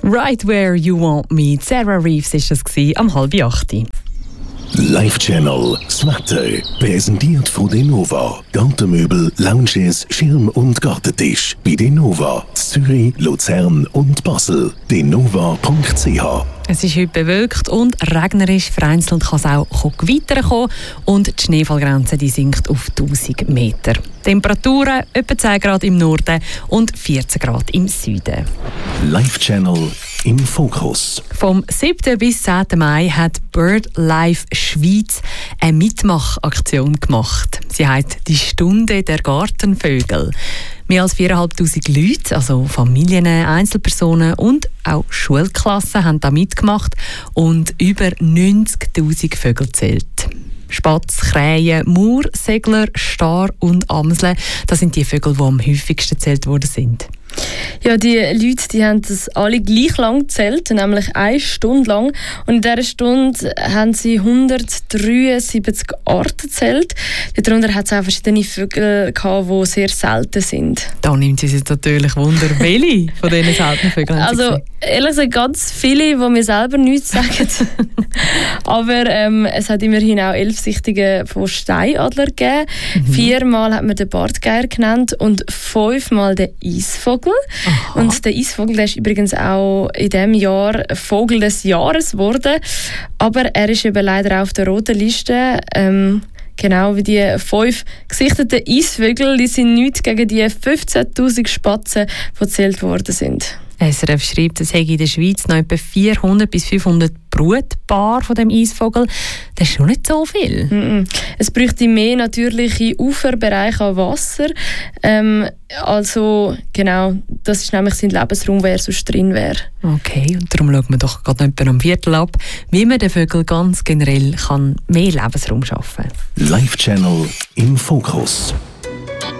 Right Where You Want Me. Sarah Reeves war das am 7:30. Live Channel, das Wetter, präsentiert von Denova. Gartenmöbel, Lounges, Schirm- und Gartentisch. Bei Denova, Zürich, Luzern und Basel. denova.ch. Es ist heute bewölkt und regnerisch. Vereinzelt kann es auch Gewitter kommen und die Schneefallgrenze die sinkt auf 1000 Meter. Temperaturen etwa 10 Grad im Norden und 14 Grad im Süden. Live Channel im Fokus. Vom 7. bis 10. Mai hat BirdLife Schweiz eine Mitmachaktion gemacht. Sie heisst «Die Stunde der Gartenvögel». Mehr als 4'500 Leute, also Familien, Einzelpersonen und auch Schulklassen, haben da mitgemacht und über 90'000 Vögel gezählt. Spatz, Krähen, Mauer, Segler, Star und Amsel, das sind die Vögel, die am häufigsten gezählt worden sind. Ja, die Leute, die haben das alle gleich lang gezählt, nämlich 1 Stunde lang. Und in dieser Stunde haben sie 173 Arten gezählt. Darunter hat es auch verschiedene Vögel gehabt, die sehr selten sind. Da nimmt es jetzt natürlich Wunder, welche von diesen seltenen Vögeln haben Sie Also, gesehen? ehrlich gesagt, ganz viele, die mir selber nichts sagen. Aber es hat immerhin auch 11 Sichtungen von Steinadler gegeben. 4-mal hat man den Bartgeier genannt und 5-mal den Eisvogel. Aha. Und der Eisvogel, der ist übrigens auch in diesem Jahr Vogel des Jahres geworden. Aber er ist eben leider auch auf der roten Liste. Genau wie die 5 gesichteten Eisvögel, die sind nichts gegen die 15'000 Spatzen, die gezählt worden sind. SRF schreibt, es hätte in der Schweiz noch etwa 400 bis 500 Brutpaare von dem Eisvogel. Das ist schon nicht so viel. Es bräuchte mehr natürliche Uferbereiche an Wasser. Also genau, das ist nämlich sein Lebensraum, wo er sonst drin wäre. Okay, und darum schauen wir doch gerade etwa am Viertel ab, wie man den Vögeln ganz generell mehr Lebensraum schaffen kann. Live Channel im Fokus.